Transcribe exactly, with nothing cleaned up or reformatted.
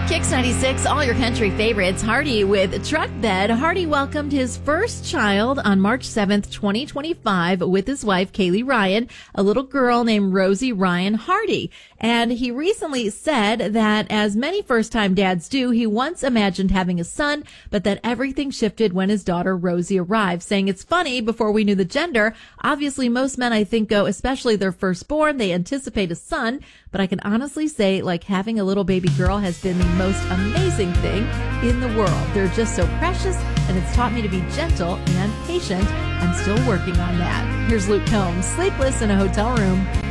Kix ninety-six, all your country favorites. Hardy with Truck Bed. Hardy welcomed his first child on March seventh, twenty twenty-five with his wife, Kaylee Ryan, a little girl named Rosie Ryan Hardy. And he recently said that, as many first-time dads do, he once imagined having a son, but that everything shifted when his daughter Rosie arrived, saying it's funny, before we knew the gender, obviously most men I think go, especially their firstborn, they anticipate a son, but I can honestly say, like, having a little baby girl has been the most amazing thing in the world. They're just so precious, and it's taught me to be gentle and patient. I'm still working on that. Here's Luke Combs, Sleepless in a Hotel Room.